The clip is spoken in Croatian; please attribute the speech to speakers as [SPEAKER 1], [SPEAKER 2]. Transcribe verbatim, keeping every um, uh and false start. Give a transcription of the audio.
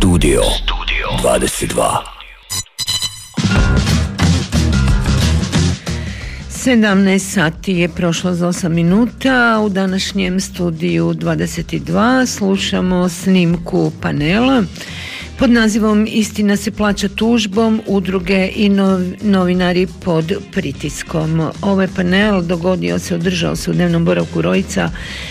[SPEAKER 1] Studio dvadeset dva.
[SPEAKER 2] sedamnaest sati je prošlo za osam minuta. U današnjem studiju dvadeset dva slušamo snimku panela pod nazivom Istina se plaća tužbom, udruge i novinari pod pritiskom. Ovaj panel dogodio se, održao se u dnevnom boravku Rojica